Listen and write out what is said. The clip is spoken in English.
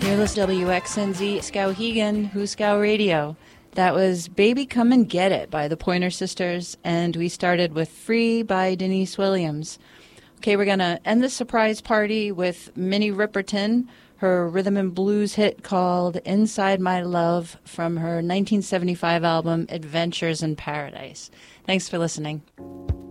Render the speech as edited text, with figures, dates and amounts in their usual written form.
You're listening to WXNZ Skowhegan, Hooskow Radio. That was Baby Come and Get It by the Pointer Sisters, and we started with Free by Denise Williams. Okay, we're going to end the surprise party with Minnie Riperton, her rhythm and blues hit called Inside My Love from her 1975 album Adventures in Paradise. Thanks for listening.